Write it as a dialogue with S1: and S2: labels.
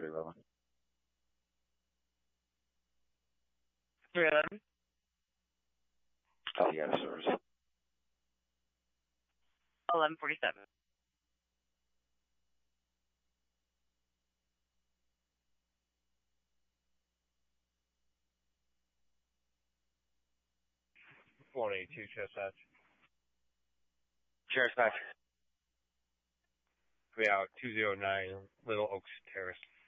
S1: 311.
S2: 311.
S1: Oh, you got a service.
S2: 1147.
S3: $182 chest hatch.
S1: Sheriff's back.
S3: We out 209 Little Oaks Terrace.